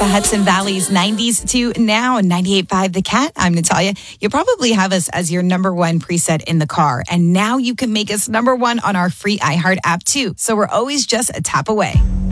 the Hudson Valley's 90s to now 98.5 The Cat. I'm Natalia. You probably have us as your number one preset in the car. And now you can make us number one on our free iHeart app too. So we're always just a tap away.